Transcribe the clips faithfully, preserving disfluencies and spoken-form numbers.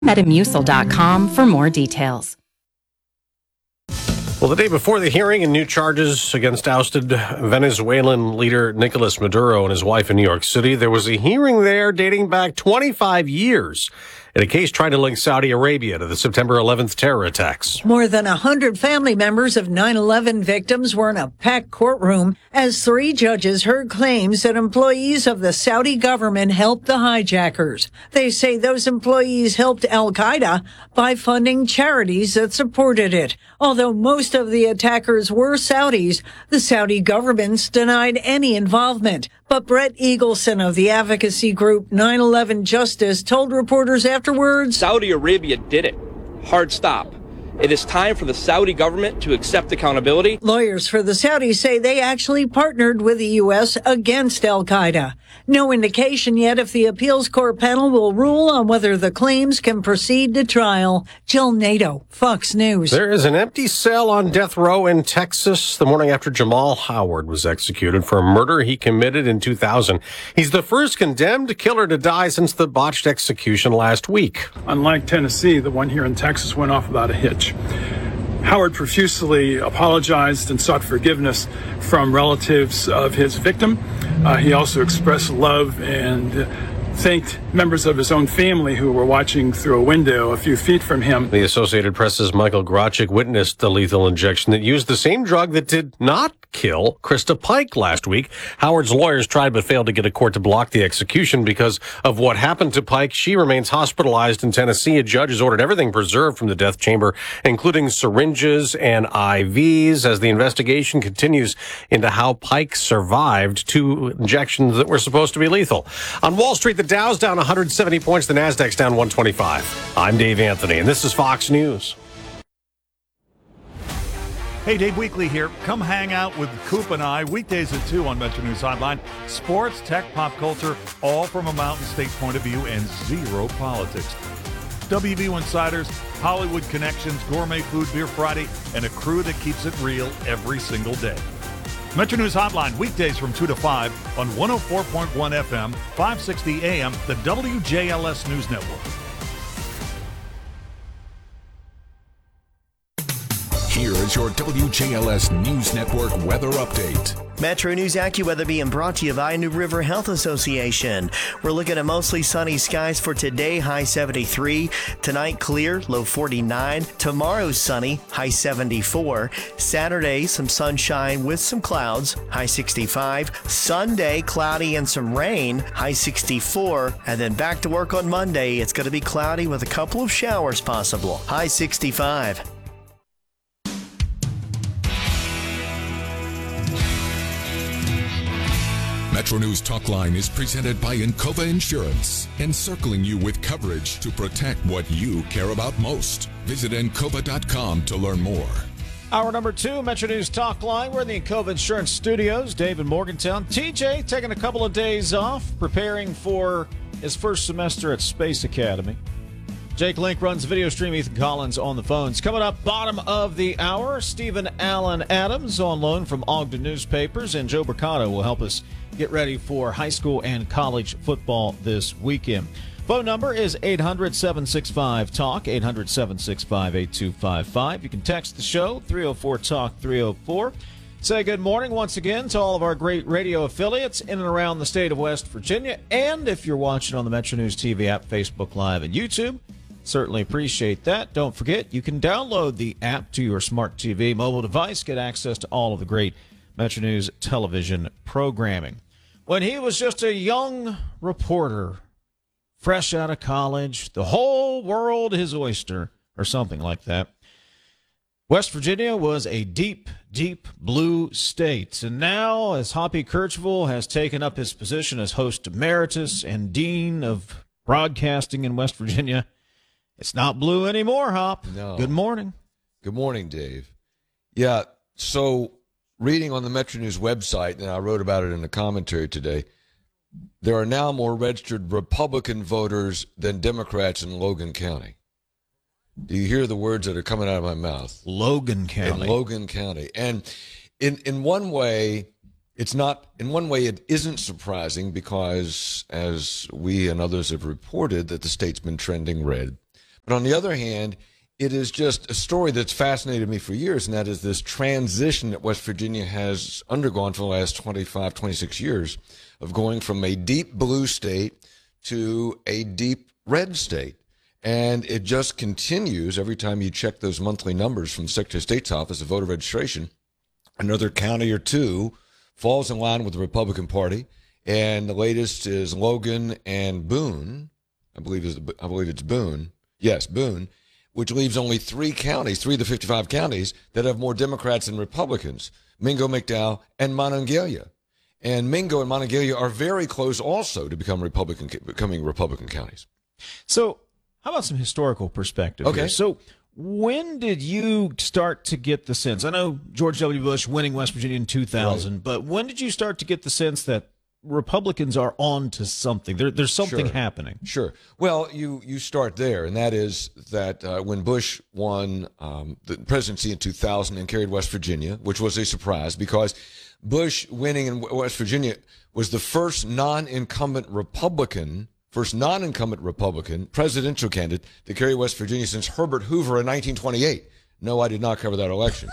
Metamucil dot com for more details. Well, the day before the hearing and new charges against ousted Venezuelan leader Nicolas Maduro and his wife in New York City, there was a hearing there dating back twenty-five years in a case trying to link Saudi Arabia to the September eleventh terror attacks. More than one hundred family members of nine eleven victims were in a packed courtroom as three judges heard claims that employees of the Saudi government helped the hijackers. They say those employees helped al-Qaeda by funding charities that supported it. Although most of the attackers were Saudis, the Saudi governments denied any involvement. But Brett Eagleson of the advocacy group nine eleven Justice told reporters afterwards, Saudi Arabia did it. Hard stop. It is time for the Saudi government to accept accountability. Lawyers for the Saudis say they actually partnered with the U S against al-Qaeda. No indication yet if the appeals court panel will rule on whether the claims can proceed to trial. Jill Nato, Fox News. There is an empty cell on death row in Texas the morning after Jamal Howard was executed for a murder he committed in two thousand. He's the first condemned killer to die since the botched execution last week. Unlike Tennessee, the one here in Texas went off without a hitch. Howard profusely apologized and sought forgiveness from relatives of his victim. Uh, he also expressed love and thanked members of his own family who were watching through a window a few feet from him. The Associated Press's Michael Grachik witnessed the lethal injection that used the same drug that did not kill Krista Pike last week. Howard's lawyers tried but failed to get a court to block the execution because of what happened to Pike. She remains hospitalized in Tennessee. A judge has ordered everything preserved from the death chamber, including syringes and I Vs, as the investigation continues into how Pike survived two injections that were supposed to be lethal. On Wall Street, the Dow's down one hundred seventy points. The Nasdaq's down one twenty-five. I'm Dave Anthony, and this is Fox News. Hey, Dave Weekly here. Come hang out with Coop and I weekdays at two on Metro News Hotline. Sports, tech, pop culture, all from a Mountain State point of view and zero politics. W V U Insiders, Hollywood Connections, Gourmet Food, Beer Friday, and a crew that keeps it real every single day. Metro News Hotline, weekdays from two to five on one oh four point one F M, five sixty A M, the W J L S News Network. Here is your W J L S News Network weather update. Metro News AccuWeather being brought to you by New River Health Association. We're looking at mostly sunny skies for today, high seventy-three. Tonight, clear, low forty-nine. Tomorrow, sunny, high seventy-four. Saturday, some sunshine with some clouds, high sixty-five. Sunday, cloudy and some rain, high sixty-four. And then back to work on Monday. It's going to be cloudy with a couple of showers possible, high sixty-five. Metro News Talkline is presented by Encova Insurance, encircling you with coverage to protect what you care about most. Visit Encova dot com to learn more. Hour number two, Metro News Talkline. We're in the Encova Insurance Studios. Dave in Morgantown. T J taking a couple of days off, preparing for his first semester at Space Academy. Jake Link runs the video stream. Ethan Collins on the phones. Coming up, bottom of the hour, Stephen Allen Adams on loan from Ogden Newspapers, and Joe Mercado will help us get ready for high school and college football this weekend. Phone number is eight hundred, seven six five, talk, eight hundred, seven six five, eight two five five. You can text the show, three oh four, talk, three oh four. Say good morning once again to all of our great radio affiliates in and around the state of West Virginia. And if you're watching on the Metro News T V app, Facebook Live, and YouTube, certainly appreciate that. Don't forget, you can download the app to your smart T V mobile device, get access to all of the great Metro News television programming. When he was just a young reporter, fresh out of college, the whole world his oyster, or something like that, West Virginia was a deep, deep blue state. And now, as Hoppy Kercheval has taken up his position as host emeritus and dean of broadcasting in West Virginia, it's not blue anymore, Hop. No. Good morning. Good morning, Dave. Yeah, so reading on the Metro News website, and I wrote about it in the commentary today, there are now more registered Republican voters than Democrats in Logan County. Do you hear the words that are coming out of my mouth? Logan County. In Logan County. And in, in one way, it's not, in one way, it isn't surprising because, as we and others have reported, that the state's been trending red. But on the other hand, it is just a story that's fascinated me for years, and that is this transition that West Virginia has undergone for the last twenty-five, twenty-six years of going from a deep blue state to a deep red state. And it just continues every time you check those monthly numbers from the Secretary of State's Office of Voter Registration. Another county or two falls in line with the Republican Party, and the latest is Logan and Boone. I believe is I believe it's Boone. Yes, Boone, which leaves only three counties, three of the fifty-five counties that have more Democrats than Republicans: Mingo, McDowell, and Monongalia. And Mingo and Monongalia are very close also to become Republican, becoming Republican counties. So, how about some historical perspective? Okay. Here? So, when did you start to get the sense? I know George W. Bush winning West Virginia in two thousand, right. But when did you start to get the sense that Republicans are on to something? There, there's something sure. happening. Sure. Well, you, you start there, and that is that uh, when Bush won um, the presidency in two thousand and carried West Virginia, which was a surprise because Bush winning in West Virginia was the first non-incumbent Republican, first non-incumbent Republican presidential candidate to carry West Virginia since Herbert Hoover in nineteen twenty-eight. No, I did not cover that election.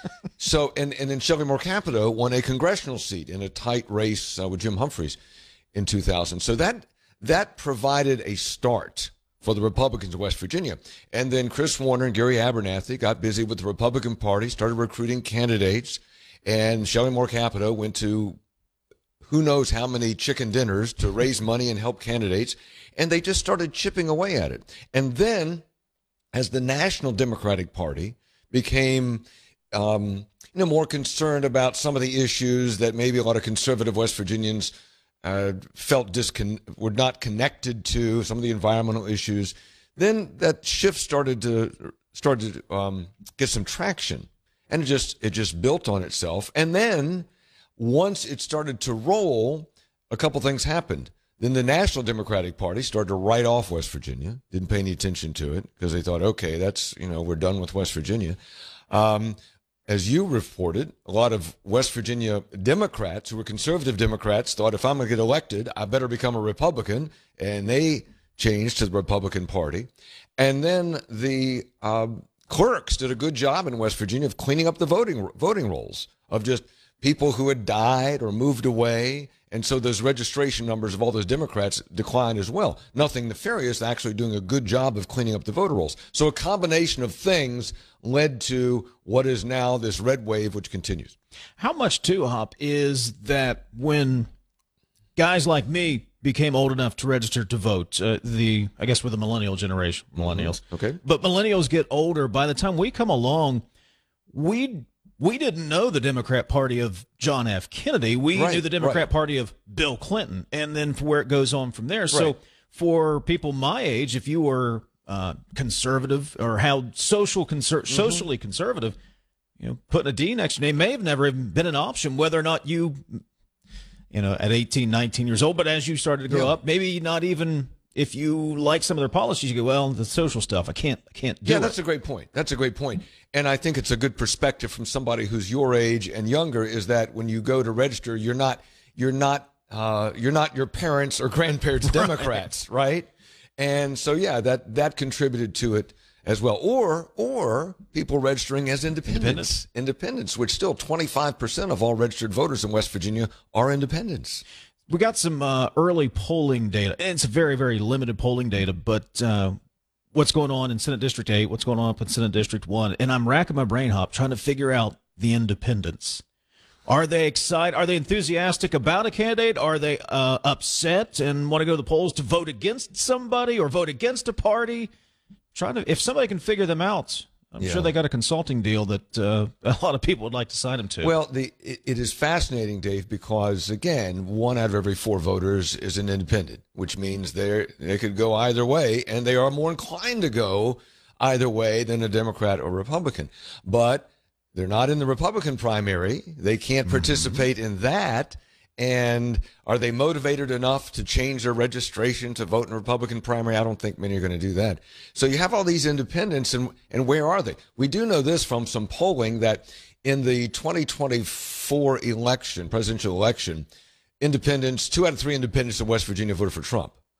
So, and, and then Shelby Moore Capito won a congressional seat in a tight race uh, with Jim Humphreys in two thousand. So that that provided a start for the Republicans of West Virginia. And then Chris Warner and Gary Abernathy got busy with the Republican Party, started recruiting candidates, and Shelby Moore Capito went to who knows how many chicken dinners to raise money and help candidates, and they just started chipping away at it. And then, as the National Democratic Party became Um, you know, more concerned about some of the issues that maybe a lot of conservative West Virginians uh, felt discon- were not connected to, some of the environmental issues, then that shift started to started to um, get some traction, and it just it just built on itself. And then once it started to roll, a couple things happened. Then the National Democratic Party started to write off West Virginia, didn't pay any attention to it because they thought, okay, that's, you know, we're done with West Virginia. Um, As you reported, a lot of West Virginia Democrats who were conservative Democrats thought if I'm going to get elected, I better become a Republican, and they changed to the Republican Party. And then the uh, clerks did a good job in West Virginia of cleaning up the voting voting rolls of just people who had died or moved away. And so those registration numbers of all those Democrats declined as well. Nothing nefarious, actually doing a good job of cleaning up the voter rolls. So a combination of things led to what is now this red wave, which continues. How much, too, Hop, is that when guys like me became old enough to register to vote, uh, the I guess we're the millennial generation, millennials. Mm-hmm. Okay. But millennials get older. By the time we come along, we we didn't know the Democrat Party of John F. Kennedy. We right, knew the Democrat right. Party of Bill Clinton, and then where it goes on from there. Right. So for people my age, if you were uh, conservative or held social conser- mm-hmm. socially conservative, you know, putting a D next to your name may have never even been an option, whether or not you, you know, at eighteen, nineteen years old. But as you started to grow yeah. up, maybe not even if you like some of their policies, you go, well, the social stuff, I can't, I can't do yeah, it. that's a great point. That's a great point. And I think it's a good perspective from somebody who's your age and younger is that when you go to register, you're not, you're not, uh, you're not your parents or grandparents' Democrats, right? right? And so, yeah, that, that contributed to it as well. Or, or people registering as independents. Independents. Independents, which still twenty-five percent of all registered voters in West Virginia are independents. We got some uh, early polling data. It's very, very limited polling data, but uh, what's going on in Senate District eight, what's going on up in Senate District one, and I'm racking my brain, Hop, trying to figure out the independents. Are they excited? Are they enthusiastic about a candidate? Are they uh, upset and want to go to the polls to vote against somebody or vote against a party? Trying to, if somebody can figure them out, I'm yeah. sure they got a consulting deal that uh, a lot of people would like to sign them to. Well, the it, it is fascinating, Dave, because, again, one out of every four voters is an independent, which means they they could go either way, and they are more inclined to go either way than a Democrat or Republican. But they're not in the Republican primary. They can't participate mm-hmm. in that. And are they motivated enough to change their registration to vote in a Republican primary? I don't think many are going to do that. So you have all these independents, and, and where are they? We do know this from some polling that in the twenty twenty-four election, presidential election, independents, two out of three independents in West Virginia voted for Trump.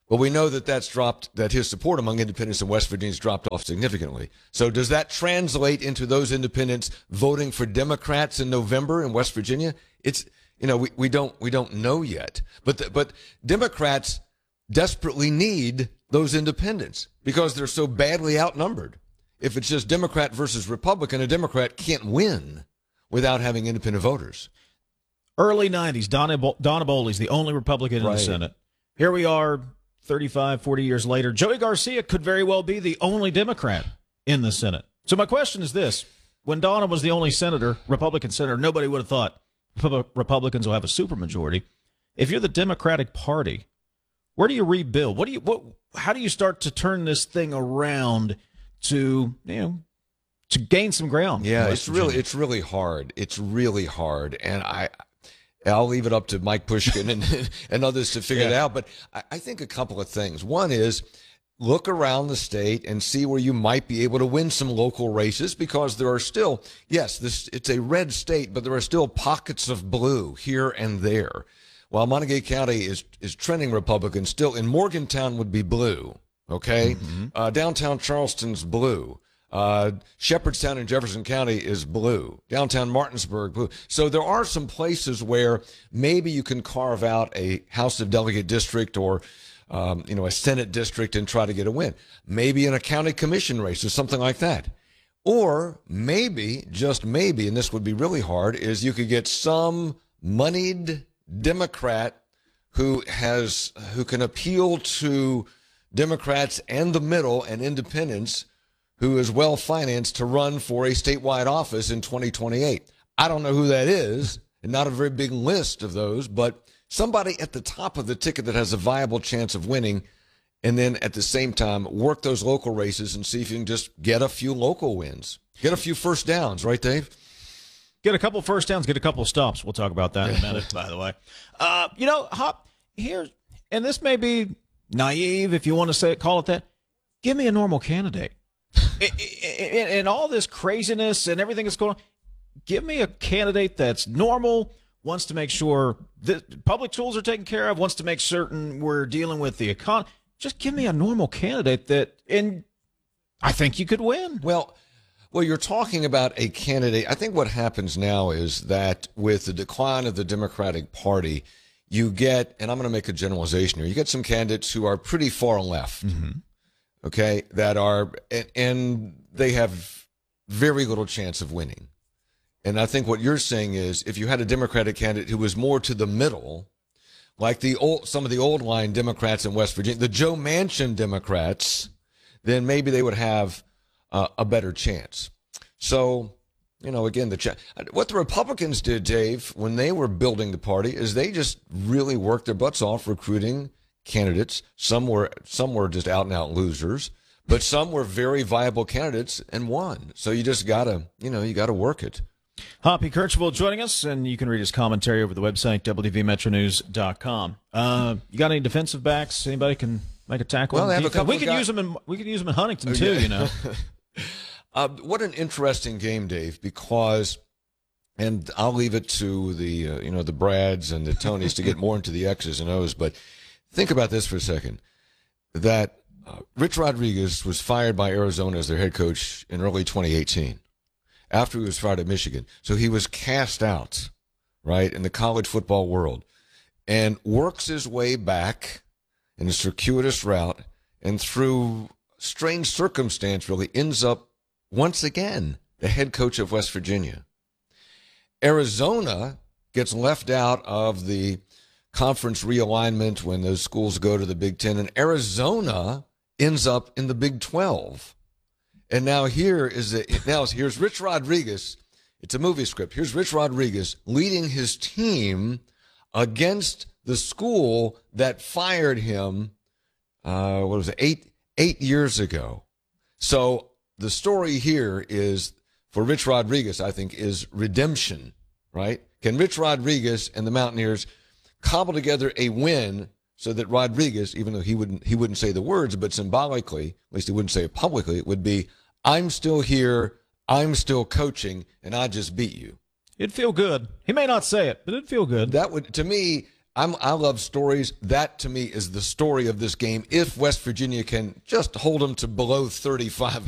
Well, we know that that's dropped, that his support among independents in West Virginia has dropped off significantly. So does that translate into those independents voting for Democrats in November in West Virginia? It's, you know, we, we don't, we don't know yet. But, the, but Democrats desperately need those independents because they're so badly outnumbered. If it's just Democrat versus Republican, a Democrat can't win without having independent voters. Early nineties, Donna, Bo- Donna Boley's the only Republican in Right. the Senate. Here we are thirty-five, forty years later. Joey Garcia could very well be the only Democrat in the Senate. So my question is this. When Donna was the only senator, Republican senator, nobody would have thought Republicans will have a supermajority. If you're the Democratic Party, where do you rebuild? What do you what how do you start to turn this thing around to, you know, to gain some ground? Yeah, it's really it's really hard. It's really hard. And I I'll leave it up to Mike Pushkin and, and others to figure Yeah. it out. But I, I think a couple of things. One is look around the state and see where you might be able to win some local races because there are still, yes, this it's a red state, but there are still pockets of blue here and there. While Montague County is, is trending Republican, still in Morgantown would be blue, okay? Mm-hmm. Uh, downtown Charleston's blue. Uh, Shepherdstown in Jefferson County is blue. Downtown Martinsburg, blue. So there are some places where maybe you can carve out a House of Delegate district or, um, you know, a Senate district and try to get a win. Maybe in a county commission race or something like that. Or maybe, just maybe, and this would be really hard, is you could get some moneyed Democrat who has, who can appeal to Democrats and the middle and independents who is well financed to run for a statewide office in twenty twenty-eight. I don't know who that is, and not a very big list of those, but somebody at the top of the ticket that has a viable chance of winning, and then at the same time work those local races and see if you can just get a few local wins. Get a few first downs, right, Dave? Get a couple first downs, get a couple of stops. We'll talk about that in a minute, by the way. Uh, you know, Hop, here, and this may be naive if you want to say it, call it that. Give me a normal candidate. In all this craziness and everything that's going on, give me a candidate that's normal, wants to make sure that public schools are taken care of, wants to make certain we're dealing with the economy. Just give me a normal candidate that, and I think you could win. Well, well, you're talking about a candidate. I think what happens now is that with the decline of the Democratic Party, you get, and I'm going to make a generalization here, you get some candidates who are pretty far left. Mm-hmm. Okay, that are, and, and they have very little chance of winning. And I think what you're saying is if you had a Democratic candidate who was more to the middle, like the old, some of the old line Democrats in West Virginia, the Joe Manchin Democrats, then maybe they would have uh, a better chance. So, you know, again, the ch- what the Republicans did, Dave, when they were building the party is they just really worked their butts off recruiting candidates. Some were some were just out and out losers, but some were very viable candidates and won. So you just gotta, you know, you gotta work it. Hoppy Kirchville joining us, and you can read his commentary over the website w v metro news dot com. Uh, you got any defensive backs? Anybody can make a tackle? Well, they have a couple we of can guys- use them in we can use them in Huntington Oh, too. yeah. You know. uh, what an interesting game, Dave, because. And I'll leave it to the uh, you know the Brads and the Tonys to get more into the X's and O's, but. Think about this for a second, that uh, Rich Rodriguez was fired by Arizona as their head coach in early twenty eighteen after he was fired at Michigan. So he was cast out, right, in the college football world and works his way back in a circuitous route and through strange circumstance really ends up once again the head coach of West Virginia. Arizona gets left out of the conference realignment when those schools go to the Big Ten, and Arizona ends up in the Big twelve. And now here is a, now here's Rich Rodriguez. It's a movie script. Here's Rich Rodriguez leading his team against the school that fired him. Uh, what was it? Eight eight years ago. So the story here is for Rich Rodriguez, I think, is redemption. Right? Can Rich Rodriguez and the Mountaineers cobble together a win so that Rodriguez, even though he wouldn't he wouldn't say the words, but symbolically, at least he wouldn't say it publicly, it would be, I'm still here, I'm still coaching, and I just beat you. It'd feel good. He may not say it, but it'd feel good. That would, to me, I'm, I love stories. That, to me, is the story of this game. If West Virginia can just hold them to below thirty-five